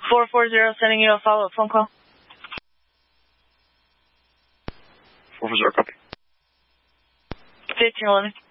440, sending you a follow-up phone call. 440, copy. 1511.